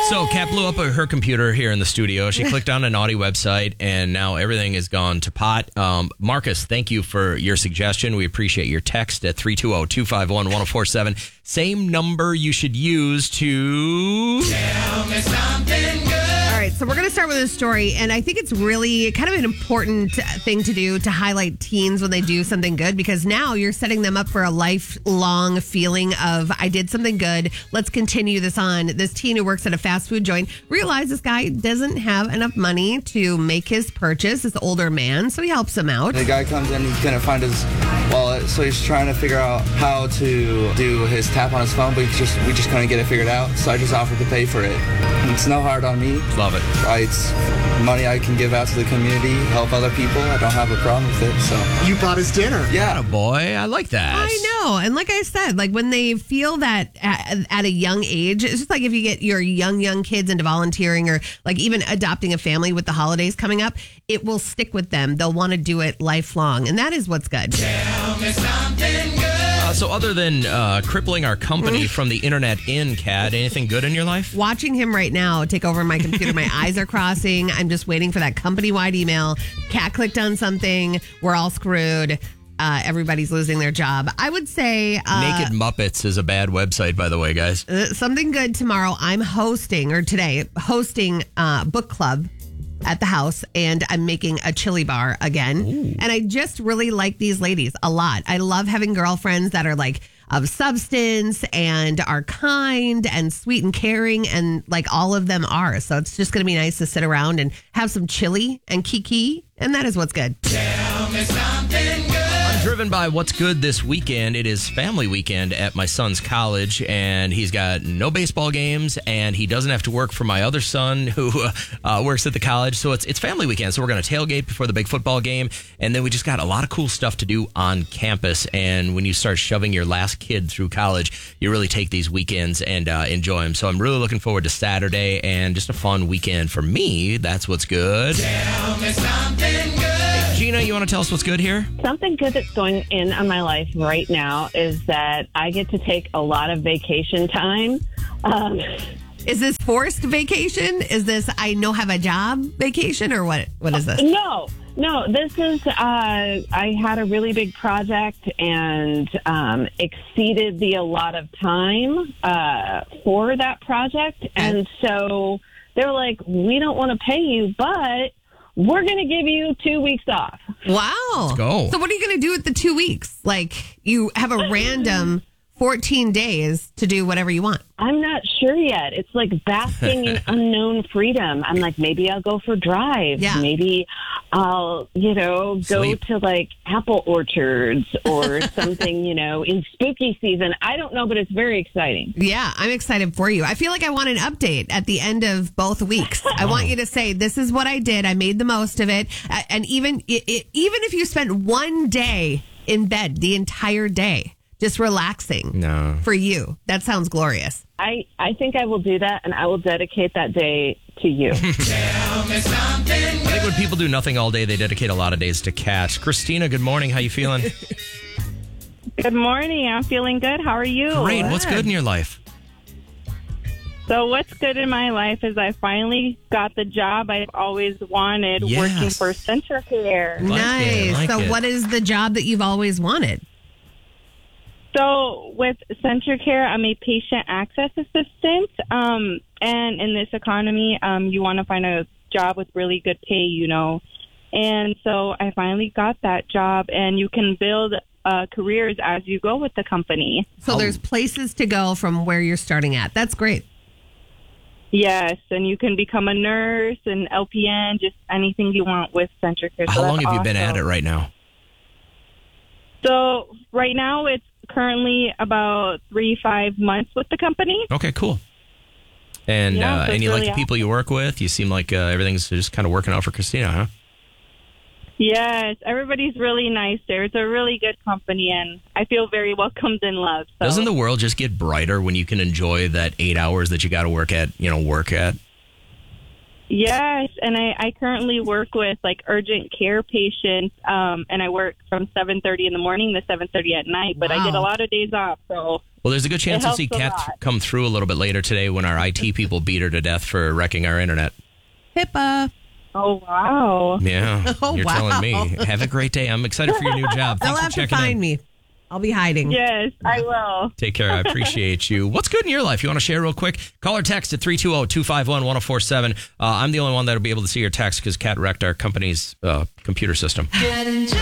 So Kat blew up her computer here in the studio. She clicked on a naughty website, and now everything has gone to pot. Marcus, thank you for your suggestion. We appreciate your text at 320-251-1047. Same number you should use to... Tell me something good. All right, so we're going to start with a story, and I think it's really kind of an important thing to do to highlight teens when they do something good, because now you're setting them up for a lifelong feeling of, I did something good, let's continue this on. This teen who works at a fast food joint realized this guy doesn't have enough money to make his purchase, this older man, so he helps him out. The guy comes in, he couldn't find his wallet, so he's trying to figure out how to do his tap on his phone, but we just couldn't get it figured out, so I just offered to pay for it. It's no hard on me. Love it. It's money I can give out to the community, help other people. I don't have a problem with it. So you bought us dinner. Yeah. Oh boy, I like that. I know. And like I said, like when they feel that at a young age, it's just like if you get your young kids into volunteering or like even adopting a family with the holidays coming up, it will stick with them. They'll want to do it lifelong. And that is what's good. Tell me something good. So other than crippling our company from the internet in, Kat, anything good in your life? Watching him right now take over my computer, my eyes are crossing. I'm just waiting for that company-wide email. Kat clicked on something. We're all screwed. Everybody's losing their job. I would say... Naked Muppets is a bad website, by the way, guys. Something good tomorrow. I'm hosting book club at the house, and I'm making a chili bar again. Ooh. And I just really like these ladies a lot. I love having girlfriends that are like of substance and are kind and sweet and caring, and like all of them are. So it's just going to be nice to sit around and have some chili and kiki, and that is what's good. Tell me something good. Driven by what's good this weekend. It is family weekend at my son's college, and he's got no baseball games, and he doesn't have to work for my other son who works at the college. So it's family weekend. So we're going to tailgate before the big football game, and then we just got a lot of cool stuff to do on campus. And when you start shoving your last kid through college, you really take these weekends and enjoy them. So I'm really looking forward to Saturday and just a fun weekend for me. That's what's good. Tell me something good. Hey, Gina, you want to tell us what's good here? Something good that's going in on my life right now is that I get to take a lot of vacation time. Is this forced vacation? Is this I no have a job vacation, or what? What is this? No, this is, I had a really big project and exceeded the allotted time for that project. And so they're like, we don't want to pay you, but we're going to give you 2 weeks off. Wow. Let's go. So what are you going to do with the 2 weeks? Like, you have a random 14 days to do whatever you want. I'm not sure yet. It's like basking in unknown freedom. I'm like, maybe I'll go for drives. Yeah. Maybe I'll, go Sleep. to like apple orchards or something, in spooky season. I don't know, but it's very exciting. Yeah, I'm excited for you. I feel like I want an update at the end of both weeks. I want you to say, this is what I did. I made the most of it. And even if you spent one day in bed, the entire day, just relaxing for you. That sounds glorious. I think I will do that, and I will dedicate that day to you. Tell me something. I think when people do nothing all day, they dedicate a lot of days to Kat. Christina, good morning. How you feeling? Good morning. I'm feeling good. How are you? Great. What's good in your life? So what's good in my life is I finally got the job I've always wanted, working for CentraCare. Nice. So what is the job that you've always wanted? So with CentraCare, I'm a patient access assistant. And in this economy, you want to find a job with really good pay, And so I finally got that job, and you can build careers as you go with the company. So there's places to go from where you're starting at. That's great. Yes, and you can become a nurse, an LPN, just anything you want with CentraCare. How long have you been at it right now? So right now it's currently about 3-5 months with the company. Okay, cool. And so and you really like the people you work with? You seem like everything's just kind of working out for Christina, huh? Yes, everybody's really nice there. It's a really good company, and I feel very welcomed and loved. So. Doesn't the world just get brighter when you can enjoy that 8 hours that you got to work at? Yes, and I currently work with like urgent care patients, and I work from 7:30 in the morning to 7:30 at night. But I get a lot of days off, so Well, there's a good chance It you'll see helps a Kat lot. come through a little bit later today when our IT people beat her to death for wrecking our internet. HIPAA. Oh, wow. Yeah, Oh, you're wow. telling me. Have a great day. I'm excited for your new job. They'll Thanks for have to checking find in. me. I'll be hiding. Yes, I will. Take care. I appreciate you. What's good in your life? You want to share real quick? Call or text at 320-251-1047. I'm the only one that'll be able to see your text because Kat wrecked our company's computer system.